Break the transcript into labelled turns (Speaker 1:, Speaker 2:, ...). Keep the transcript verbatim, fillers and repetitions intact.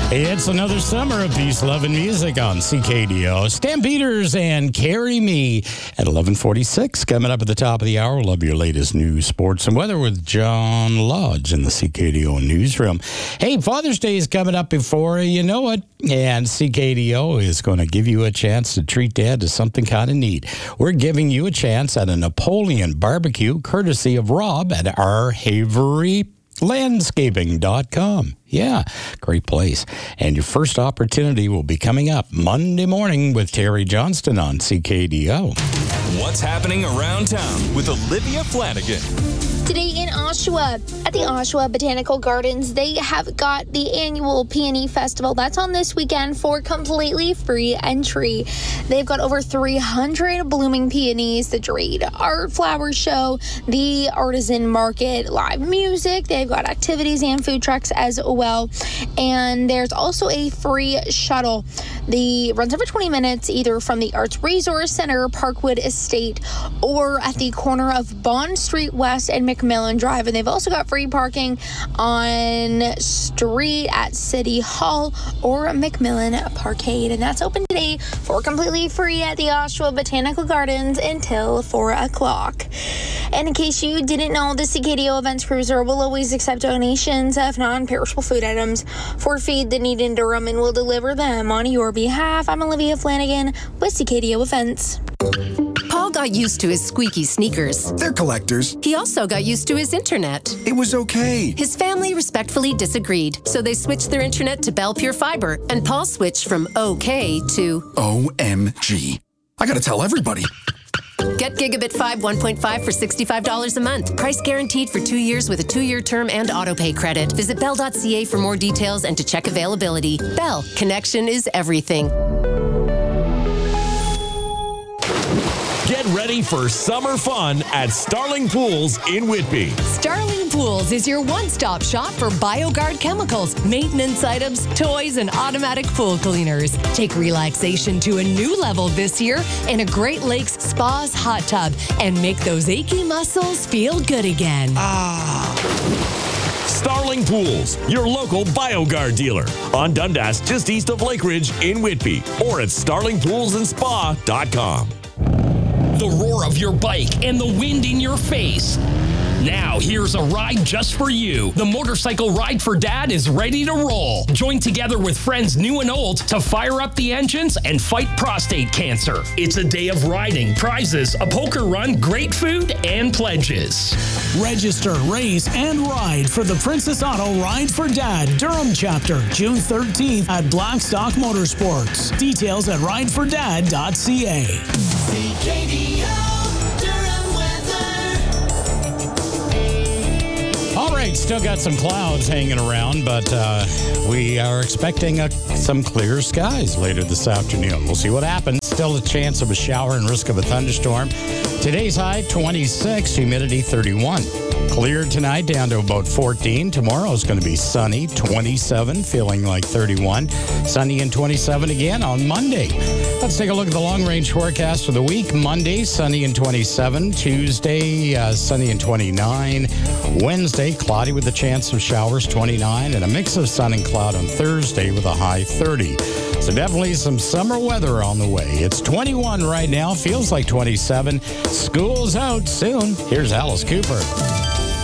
Speaker 1: It's another summer of peace, love, and music on C K D O. Stampeders and Carry Me at eleven forty-six. Coming up at the top of the hour, we'll have your latest news, sports, and weather with John Lodge in the C K D O newsroom. Hey, Father's Day is coming up before you know it, and C K D O is going to give you a chance to treat Dad to something kind of neat. We're giving you a chance at a Napoleon barbecue, courtesy of Rob at our Havery landscaping dot com. Yeah, great place. And your first opportunity will be coming up Monday morning with Terry Johnston on C K D O.
Speaker 2: What's happening around town with Olivia Flanagan?
Speaker 3: Today in Oshawa, at the Oshawa Botanical Gardens, they have got the annual Peony Festival. That's on this weekend for completely free entry. They've got over three hundred blooming peonies, the Jade Art Flower Show, the Artisan Market, live music. They've got activities and food trucks as well. And there's also a free shuttle. The runs over twenty minutes, either from the Arts Resource Center, Parkwood Estate, or at the corner of Bond Street West and McMillan Drive. And they've also got free parking on street at City Hall or McMillan Parkade. And that's open today for completely free at the Oshawa Botanical Gardens until four o'clock. And in case you didn't know, the C K D O Events Cruiser will always accept donations of non-perishable food items for Feed the Need in Durham and will deliver them on your behalf. I'm Olivia Flanagan with C K D O Events.
Speaker 4: Paul got used to his squeaky sneakers.
Speaker 5: They're collectors.
Speaker 4: He also got used to his internet.
Speaker 5: It was okay.
Speaker 4: His family respectfully disagreed, so they switched their internet to Bell Pure Fiber, and Paul switched from okay to
Speaker 5: O M G. I gotta tell everybody.
Speaker 4: Get Gigabit five one point five for sixty-five dollars a month. Price guaranteed for two years with a two-year term and autopay credit. Visit bell dot c a for more details and to check availability. Bell, connection is everything.
Speaker 2: Get ready for summer fun at Starling Pools in Whitby.
Speaker 6: Starling Pools is your one-stop shop for BioGuard chemicals, maintenance items, toys, and automatic pool cleaners. Take relaxation to a new level this year in a Great Lakes Spas hot tub and make those achy muscles feel good again.
Speaker 2: Ah. Starling Pools, your local BioGuard dealer. On Dundas, just east of Lake Ridge in Whitby. Or at starling pools and spa dot com.
Speaker 7: The roar of your bike and the wind in your face. Now, here's a ride just for you. The Motorcycle Ride for Dad is ready to roll. Join together with friends new and old to fire up the engines and fight prostate cancer. It's a day of riding, prizes, a poker run, great food, and pledges.
Speaker 8: Register, race, and ride for the Princess Auto Ride for Dad Durham chapter, June thirteenth at Blackstock Motorsports. Details at ride for dad dot c a.
Speaker 9: C K D O Durham weather.
Speaker 1: All right, still got some clouds hanging around, but uh, we are expecting a, some clear skies later this afternoon. We'll see what happens. Still a chance of a shower and risk of a thunderstorm. Today's high, twenty-six, humidity thirty-one. Clear tonight down to about fourteen. Tomorrow is going to be sunny, twenty-seven, feeling like thirty-one. Sunny and twenty-seven again on Monday. Let's take a look at the long-range forecast for the week. Monday, sunny and twenty-seven. Tuesday, uh, sunny and twenty-nine. Wednesday, cloudy with a chance of showers, twenty-nine. And a mix of sun and cloud on Thursday with a high thirty. So definitely some summer weather on the way. It's twenty-one right now, feels like twenty-seven. School's out soon. Here's Alice Cooper.